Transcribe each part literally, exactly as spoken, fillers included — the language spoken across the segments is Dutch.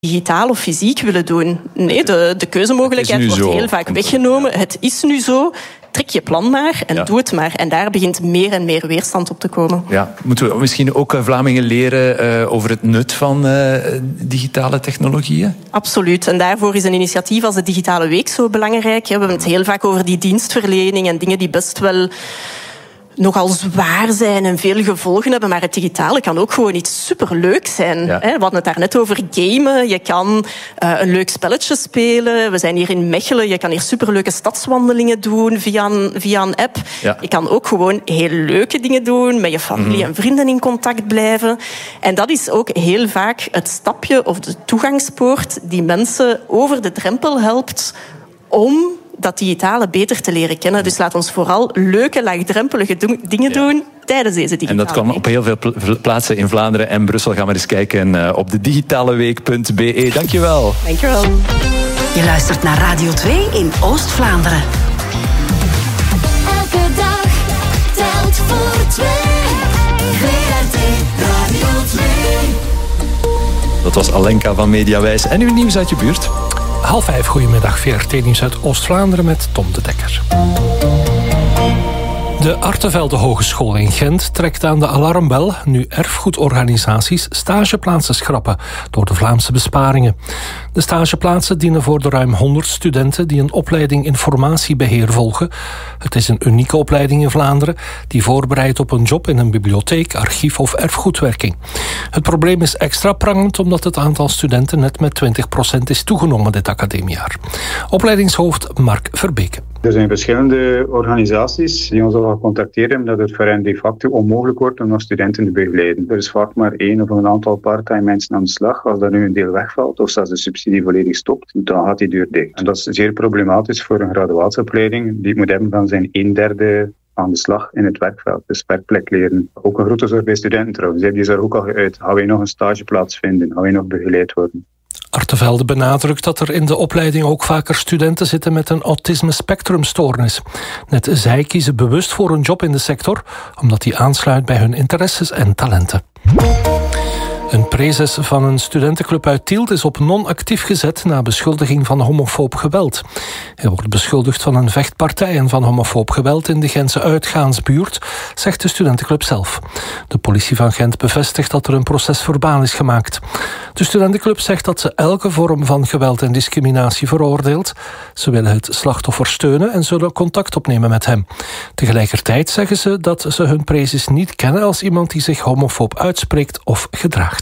digitaal of fysiek willen doen. Nee, de, de keuzemogelijkheid wordt zo. heel vaak weggenomen. Het is nu zo. Trek je plan maar en ja. doe het maar. En daar begint meer en meer weerstand op te komen. Ja. Moeten we misschien ook Vlamingen leren uh, over het nut van uh, digitale technologieën? Absoluut. En daarvoor is een initiatief als de Digitale Week zo belangrijk. We hebben het heel vaak over die dienstverlening en dingen die best wel nogal zwaar zijn en veel gevolgen hebben. Maar het digitale kan ook gewoon iets superleuk zijn. Ja. We hadden het daarnet over gamen. Je kan uh, een leuk spelletje spelen. We zijn hier in Mechelen. Je kan hier superleuke stadswandelingen doen via een, via een app. Ja. Je kan ook gewoon heel leuke dingen doen. Met je familie mm-hmm. en vrienden in contact blijven. En dat is ook heel vaak het stapje of de toegangspoort die mensen over de drempel helpt om dat digitale beter te leren kennen. Dus laat ons vooral leuke, laagdrempelige do- dingen doen ja. tijdens deze digitale En dat kan week. op heel veel pl- plaatsen in Vlaanderen en Brussel. Ga maar eens kijken uh, op de digitaleweek punt b e. Dankjewel. Dankjewel. Je luistert naar Radio twee in Oost-Vlaanderen. Elke dag telt voor twee. V R T Radio twee. Dat was Alenka van Mediawijs. En uw nieuws uit je buurt? Half vijf, goedemiddag. V R T-nieuws uit Oost-Vlaanderen met Tom de Dekker. De Artevelde Hogeschool in Gent trekt aan de alarmbel nu erfgoedorganisaties stageplaatsen schrappen door de Vlaamse besparingen. De stageplaatsen dienen voor de ruim honderd studenten die een opleiding informatiebeheer volgen. Het is een unieke opleiding in Vlaanderen die voorbereidt op een job in een bibliotheek, archief of erfgoedwerking. Het probleem is extra prangend omdat het aantal studenten net met twintig procent is toegenomen dit academiejaar. Opleidingshoofd Mark Verbeke. Er zijn verschillende organisaties die ons al gecontacteerd hebben dat het voor hen de facto onmogelijk wordt om nog studenten te begeleiden. Er is vaak maar één of een aantal part-time mensen aan de slag. Als dat nu een deel wegvalt of als de subsidie volledig stopt, dan gaat die deur dicht. En dat is zeer problematisch voor een graduatieopleiding die moet hebben van zijn een derde aan de slag in het werkveld, dus werkplek leren. Ook een grote zorg bij studenten trouwens. Die hebben die ook al geuit. Gaan wij nog een stageplaats vinden? Gaan wij nog begeleid worden? Artevelde benadrukt dat er in de opleiding ook vaker studenten zitten met een autisme-spectrumstoornis. Net zij kiezen bewust voor een job in de sector, omdat die aansluit bij hun interesses en talenten. Een prezes van een studentenclub uit Tielt is op non-actief gezet na beschuldiging van homofoob geweld. Hij wordt beschuldigd van een vechtpartij en van homofoob geweld in de Gentse uitgaansbuurt, zegt de studentenclub zelf. De politie van Gent bevestigt dat er een procesverbaal is gemaakt. De studentenclub zegt dat ze elke vorm van geweld en discriminatie veroordeelt. Ze willen het slachtoffer steunen en zullen contact opnemen met hem. Tegelijkertijd zeggen ze dat ze hun prezes niet kennen als iemand die zich homofoob uitspreekt of gedraagt.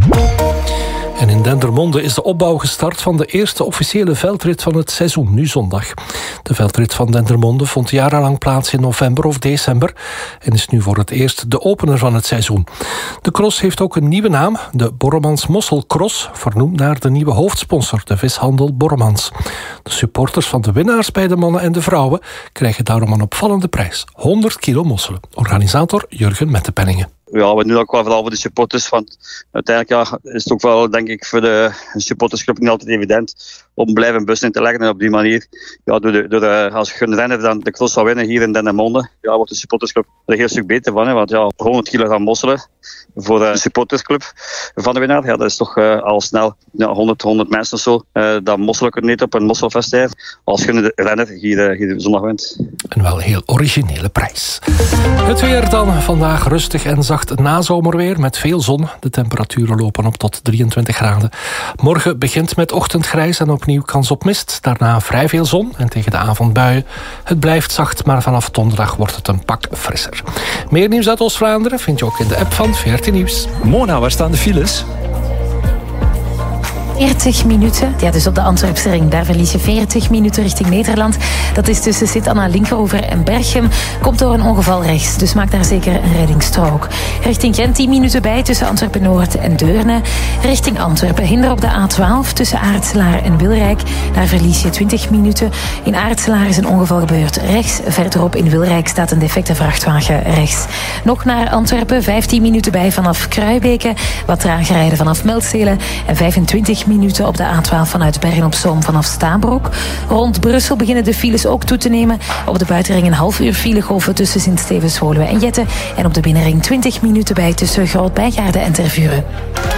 En in Dendermonde is de opbouw gestart van de eerste officiële veldrit van het seizoen, nu zondag. De veldrit van Dendermonde vond jarenlang plaats in november of december en is nu voor het eerst de opener van het seizoen. De cross heeft ook een nieuwe naam, de Borremans Mosselcross, vernoemd naar de nieuwe hoofdsponsor, de vishandel Borremans. De supporters van de winnaars bij de mannen en de vrouwen krijgen daarom een opvallende prijs, honderd kilo mosselen. Organisator Jurgen Mettepenningen. Ja, we doen ook wel vooral voor de supporters, want uiteindelijk ja, is het ook wel, denk ik, voor de supportersclub niet altijd evident om blijven bus in te leggen. En op die manier, ja, door de, door de, als je een renner dan de cross zou winnen hier in Dendermonde, ja, wordt de supportersclub er een heel stuk beter van. Hè, want ja, honderd kilo gaan mosselen voor de supportersclub van de winnaar, ja, dat is toch uh, al snel ja, honderd, honderd mensen of zo. Uh, dat mosselen kunnen niet op een mosselfestijn als je de renner hier, uh, hier zondag wint. Een wel heel originele prijs. Het weer dan vandaag rustig en zacht nazomerweer met veel zon. De temperaturen lopen op tot drieëntwintig graden. Morgen begint met ochtendgrijs en opnieuw kans op mist. Daarna vrij veel zon en tegen de avond buien. Het blijft zacht, maar vanaf donderdag wordt het een pak frisser. Meer nieuws uit Oost-Vlaanderen vind je ook in de app van V R T Nieuws. Mona, waar staan de files? veertig minuten. Ja, dus op de Antwerpse ring. Daar verlies je veertig minuten richting Nederland. Dat is tussen Sint-Anna Linkeroever en Berchem. Komt door een ongeval rechts, dus maak daar zeker een reddingsstrook. Richting Gent tien minuten bij tussen Antwerpen-Noord en Deurne. Richting Antwerpen hinder op de A twaalf tussen Aartselaar en Wilrijk. Daar verlies je twintig minuten. In Aartselaar is een ongeval gebeurd rechts. Verderop in Wilrijk staat een defecte vrachtwagen rechts. Nog naar Antwerpen, vijftien minuten bij vanaf Kruibeke. Wat trager rijden vanaf Melstelen. En vijfentwintig minuten op de A twaalf vanuit Bergen-op-Zoom vanaf Stabroek. Rond Brussel beginnen de files ook toe te nemen. Op de buitenring een half uur filegolven tussen Sint-Stevens, Woluwe en Jette. En op de binnenring twintig minuten bij tussen Groot-Bijgaarden en Tervuren.